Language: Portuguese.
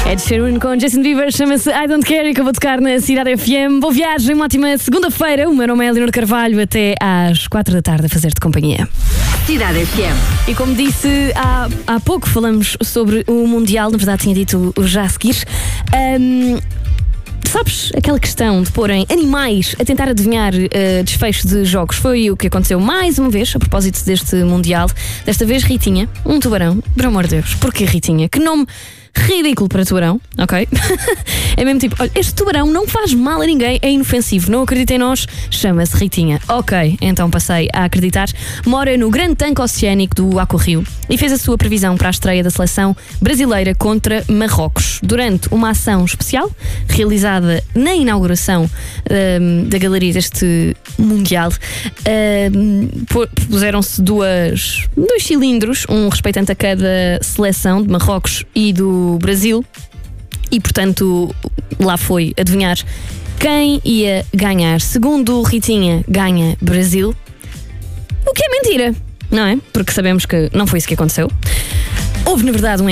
Ed Sheeran com Justin Bieber, chama-se I Don't Care, e que eu vou tocar na Cidade FM. Boa viagem, uma ótima segunda-feira. O meu nome é Leonor Carvalho, até às 4 da tarde a fazer-te companhia. Cidade FM. E como disse há pouco, falamos sobre o Mundial, na verdade tinha dito já a seguir. Sabes aquela questão de porem animais a tentar adivinhar desfecho de jogos? Foi o que aconteceu mais uma vez, a propósito deste Mundial. Desta vez, Ritinha, um tubarão. Por amor de Deus, porquê Ritinha? Que nome ridículo para tubarão, ok? É mesmo tipo, olha, este tubarão não faz mal a ninguém, é inofensivo, não acredita em nós, chama-se Ritinha. Ok, então passei a acreditar. Mora no grande tanque oceânico do Aquarrio e fez a sua previsão para a estreia da seleção brasileira contra Marrocos. Durante uma ação especial, realizada na inauguração da galeria deste Mundial, puseram-se dois cilindros, um respeitante a cada seleção de Marrocos e do Brasil, e portanto lá foi adivinhar quem ia ganhar. Segundo Ritinha, ganha Brasil, o que é mentira, não é? Porque sabemos que não foi isso que aconteceu. Houve, na verdade, um